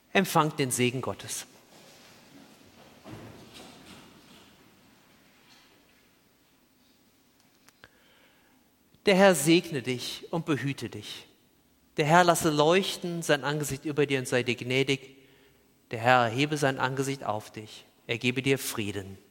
Empfangt den Segen Gottes. Der Herr segne dich und behüte dich. Der Herr lasse leuchten sein Angesicht über dir und sei dir gnädig. Der Herr erhebe sein Angesicht auf dich. Er gebe dir Frieden.